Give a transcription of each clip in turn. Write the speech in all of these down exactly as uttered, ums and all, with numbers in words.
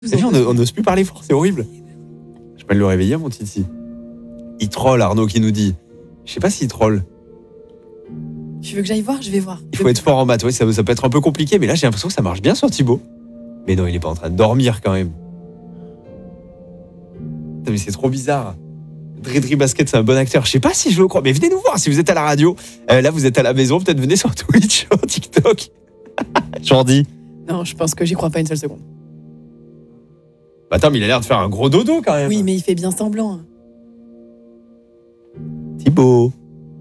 On n'ose plus parler fort, c'est horrible. Je peux le réveiller, mon Titi. Il troll, Arnaud qui nous dit. Je sais pas s'il troll. Tu veux que j'aille voir? Je vais voir. Il faut être fort en maths, oui, ça, ça peut être un peu compliqué, mais là j'ai l'impression que ça marche bien sur Thibaut. Mais non, il est pas en train de dormir quand même. Putain, mais c'est trop bizarre. Dredri Basket, c'est un bon acteur. Je sais pas si je le crois, mais venez nous voir si vous êtes à la radio. Euh, là, vous êtes à la maison, peut-être venez sur Twitch, sur TikTok. Jordi. Non, je pense que j'y crois pas une seule seconde. Bah attends, mais il a l'air de faire un gros dodo quand même. Oui, mais il fait bien semblant. Thibaut.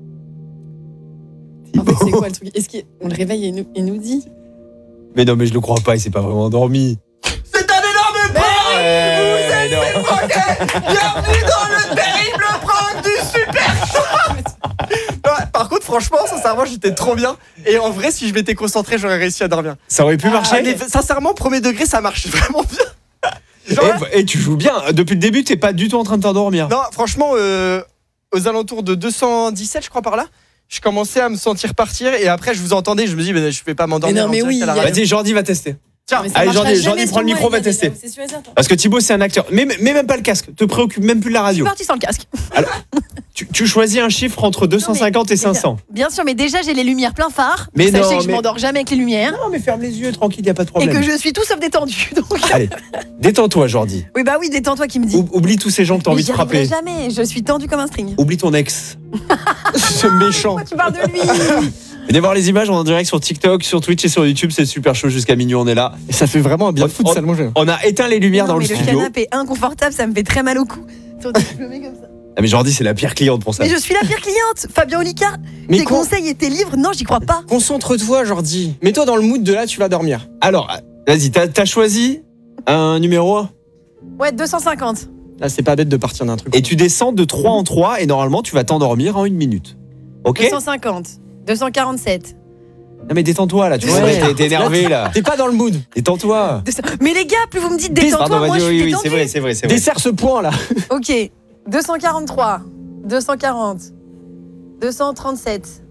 En fait, c'est quoi le truc? Est-ce qu'on le réveille et nous, il nous dit? Mais non, mais je le crois pas, il s'est pas vraiment endormi. C'est un énorme prank. Vous êtes fait pranker. Bienvenue dans le terrible prank du Super Show. Ouais, par contre, franchement, sincèrement, j'étais trop bien. Et en vrai, si je m'étais concentré, j'aurais réussi à dormir. Ça aurait pu marcher. Ah, mais sincèrement, premier degré, ça marche vraiment bien. Genre, et, et tu joues bien. Depuis le début, t'es pas du tout en train de t'endormir. Non, franchement, euh, aux alentours de deux cent dix-sept, je crois, par là, je commençais à me sentir partir. Et après, je vous entendais, je me dis, mais je vais pas m'endormir. Mais non, mais oui, à la y a- radio. Vas-y, Jordi va tester. Tiens, allez, Jordi, Jordi prends le micro, va tester. Parce que Thibaut, c'est un acteur. Mais, mais même pas le casque. Te préoccupe même plus de la Je radio. suis partie sans le casque. Alors, tu, tu choisis un chiffre entre deux cent cinquante et cinq cents. Bien sûr, mais déjà j'ai les lumières plein phare. Mais Sachez non, que je mais- m'endors jamais avec les lumières. Non, mais ferme les yeux, tranquille, y a pas de Et problème. que je suis tout sauf détendue. Donc... Allez, détends-toi, Jordi. Oui, bah oui, détends-toi qui me dit. Ou- Oublie tous ces gens que t'as Mais envie de j'y arriverai frapper. jamais, je suis tendue comme un string. Oublie ton ex. Ce méchant. Pourquoi tu parles de lui? Venez voir les images, on est en direct sur TikTok, sur Twitch et sur YouTube. C'est super chaud jusqu'à minuit, on est là. Et ça fait vraiment un bien On- fou de on- s'allonger. On a éteint les lumières Non, dans mais le le studio. canapé est inconfortable, ça me fait très mal au cou. Attends, je me mets comme ça. Ah, mais Jordi, c'est la pire cliente pour ça. Mais je suis la pire cliente, Fabien Olicard. Mais Tes con- conseils et tes livres, non, j'y crois pas. Concentre-toi, Jordi. Mets-toi dans le mood de là, tu vas dormir. Alors, vas-y, t'as t'as choisi un numéro Ouais, deux cent cinquante. Là, c'est pas bête de partir d'un truc. et tu descends de trois en trois et normalement, tu vas t'endormir en une minute. Ok? deux cent cinquante. deux cent quarante-sept. Non, mais détends-toi là, tu vois, Ouais. t'es- t'es énervé là. T'es pas dans le mood. Détends-toi. deux cents. Mais les gars, plus vous me dites Pardon, détends-toi, moi vas-y, je oui, suis oui, c'est détendue. vrai, c'est vrai, c'est vrai. Desserre ce point là. Ok, deux cent quarante-trois, deux cent quarante, deux cent trente-sept,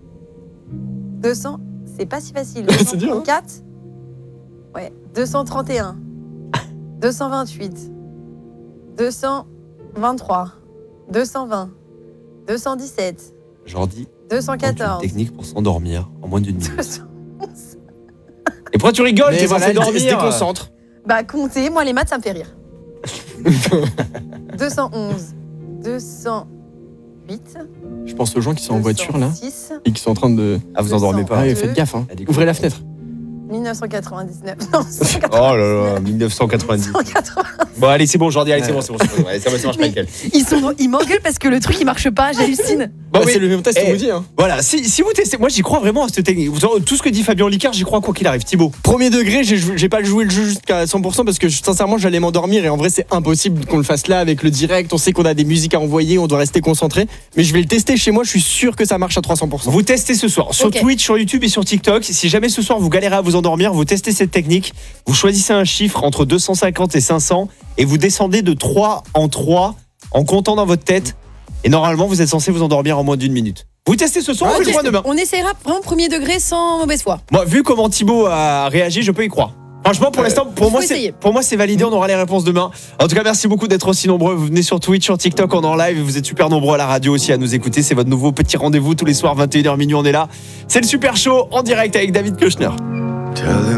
deux cents, c'est pas si facile. C'est dur, hein. deux cent trente-quatre, ouais, deux cent trente et un, deux cent vingt-huit, deux cent vingt-trois, deux cent vingt, deux cent dix-sept, Jordi, deux cent une quatorze, technique pour s'endormir en moins d'une minute. deux cents. Et pourquoi tu rigoles? Mais T'es voilà, censé il se dormir. déconcentre. Bah comptez, moi les maths ça me fait rire. deux cent onze, deux cent huit, Je pense aux gens qui sont en voiture là deux cent six, et qui sont en train de. Ah, vous endormez pas. Ah ouais, Deux. faites gaffe, hein. Elle est Ouvrez la fenêtre. mille neuf cent quatre-vingt-dix-neuf, non, Oh là là, mille neuf cent quatre-vingt-dix. cent quatre-vingts. Bon, allez, c'est bon, Jordi, allez, c'est bon, c'est bon. c'est bon. Allez, ça, va, ça marche pas nickel. Ils sont, ils m'engueulent parce que le truc il marche pas, j'hallucine. Bon, Bah, oui. c'est le même test Eh, qu'on vous dit, hein. Voilà, si, si vous testez, moi j'y crois vraiment à cette technique. Vous- Tout ce que dit Fabien Olicard, j'y crois quoi qu'il arrive. Thibaut. Premier degré, j'ai jou- j'ai pas joué le jeu jusqu'à cent pour cent parce que sincèrement j'allais m'endormir et en vrai c'est impossible qu'on le fasse là avec le direct. On sait qu'on a des musiques à envoyer, on doit rester concentré. Mais je vais le tester chez moi, je suis sûr que ça marche à trois cents pour cent. Vous testez ce soir sur Ok. Twitch, sur YouTube et sur TikTok. Si jamais ce soir vous galérez à vous endormir, vous testez cette technique. Vous choisissez un chiffre entre deux cent cinquante et cinq cents et vous descendez de trois en trois en comptant dans votre tête. Et normalement, vous êtes censé vous endormir en moins d'une minute. Vous testez ce soir, on fait le point demain. On essaiera vraiment premier degré sans mauvaise foi. Moi, vu comment Thibaut a réagi, je peux y croire. Franchement, pour l'instant, pour faut moi, c'est essayer. pour moi c'est validé. On aura les réponses demain. En tout cas, merci beaucoup d'être aussi nombreux. Vous venez sur Twitch, sur TikTok, on est en live. Vous êtes super nombreux à la radio aussi à nous écouter. C'est votre nouveau petit rendez-vous tous les soirs vingt et une heures minuit. On est là. C'est le Super Show en direct avec David Koechner. Tell him